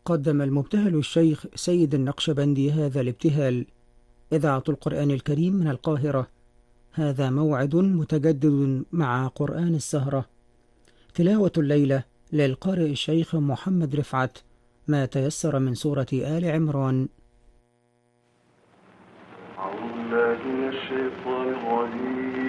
قدم المبتهل الشيخ سيد النقشبندي هذا الابتهال. إذاعة القرآن الكريم من القاهرة. هذا موعد متجدد مع قرآن السهرة. تلاوة الليلة للقارئ الشيخ محمد رفعت ما تيسر من سورة آل عمران. أعوذ بالله من الشيطان الرجيم.